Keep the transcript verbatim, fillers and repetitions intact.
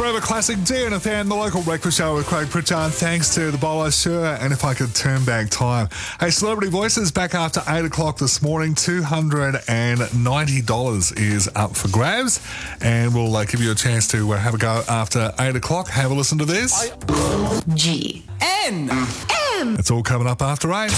Forever classic D N F N, the local breakfast show with Craig Pritchard. Thanks to the Bolo Sure, and if I could turn back time. Hey, Celebrity Voices back after eight o'clock this morning. two hundred ninety dollars is up for grabs, and we'll uh, give you a chance to uh, have a go after eight o'clock. Have a listen to this. G. N. It's all coming up after eight.